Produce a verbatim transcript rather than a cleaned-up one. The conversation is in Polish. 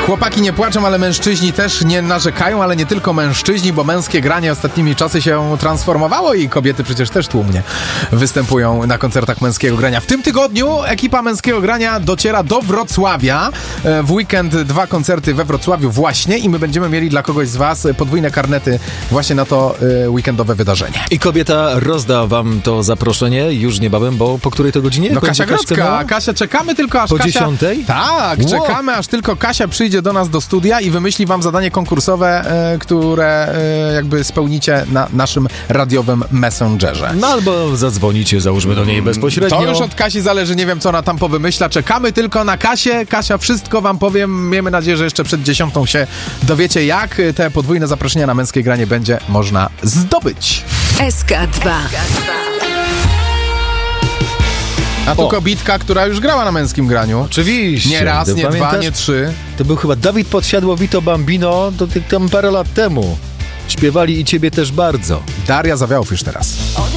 Chłopaki nie płaczą, ale mężczyźni też nie narzekają, ale nie tylko mężczyźni, bo męskie granie ostatnimi czasy się transformowało i kobiety przecież też tłumnie występują na koncertach męskiego grania. W tym tygodniu ekipa męskiego grania dociera do Wrocławia. W weekend dwa koncerty we Wrocławiu właśnie i my będziemy mieli dla kogoś z was podwójne karnety właśnie na to weekendowe wydarzenie. I kobieta rozda wam to zaproszenie już niebawem, bo po której to godzinie? No Kasia Grodzka. Kasia, czekamy tylko aż po Kasia... dziesiątej? Tak, wow. Czekamy aż tylko Kasia przyjdzie do nas do studia i wymyśli wam zadanie konkursowe, e, które e, jakby spełnicie na naszym radiowym Messengerze. No albo zadzwonicie, załóżmy do niej bezpośrednio. To już od Kasi zależy, nie wiem co ona tam powymyśla. Czekamy tylko na Kasię. Kasia wszystko wam powiem. Miejmy nadzieję, że jeszcze przed dziesiątą się dowiecie, jak te podwójne zaproszenia na męskie granie będzie można zdobyć. S K dwa. A tu kobitka, która już grała na męskim graniu. Oczywiście. Nie raz, Ty nie pamiętasz? dwa, nie trzy. To był chyba Dawid Podsiadło, Vito Bambino, to tam parę lat temu. Śpiewali i ciebie też bardzo. Daria Zawiałów już teraz.